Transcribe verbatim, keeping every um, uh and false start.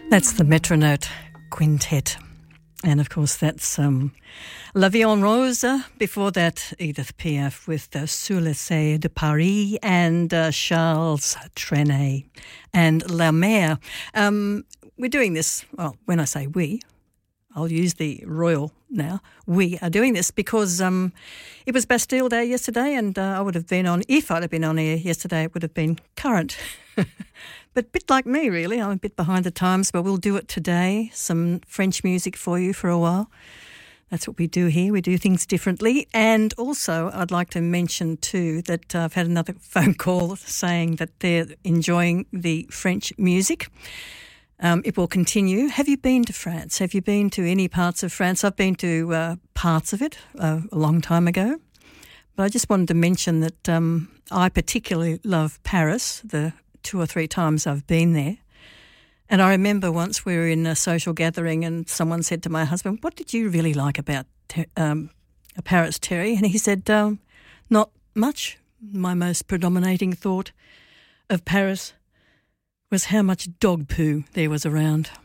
That's the Metronote Quintet. And, of course, that's um, La Vie en Rose. Before that, Edith Piaf with the Sous le Ciel de Paris and uh, Charles Trenet and La Mer. Um, we're doing this, well, when I say we, I'll use the royal now. We are doing this because um, it was Bastille Day yesterday, and uh, I would have been on, if I'd have been on air yesterday, it would have been current. But a bit like me, really. I'm a bit behind the times, but we'll do it today. Some French music for you for a while. That's what we do here. We do things differently. And also, I'd like to mention too that uh, I've had another phone call saying that they're enjoying the French music. Um, it will continue. Have you been to France? Have you been to any parts of France? I've been to uh, parts of it uh, a long time ago. But I just wanted to mention that um, I particularly love Paris, the two or three times I've been there. And I remember once we were in a social gathering and someone said to my husband, what did you really like about um, Paris, Terry? And he said, um, not much. My most predominating thought of Paris was how much dog poo there was around.